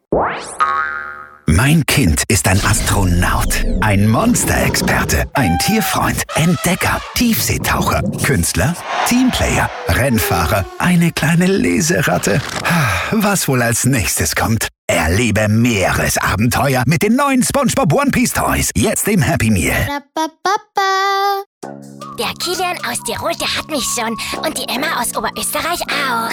Mein Kind ist ein Astronaut, ein Monsterexperte, ein Tierfreund, Entdecker, Tiefseetaucher, Künstler, Teamplayer, Rennfahrer, eine kleine Leseratte. Was wohl als nächstes kommt? Erlebe Meeresabenteuer mit den neuen SpongeBob One Piece Toys. Jetzt im Happy Meal. Der Kilian aus Tirol, der hat mich schon. Und die Emma aus Oberösterreich auch.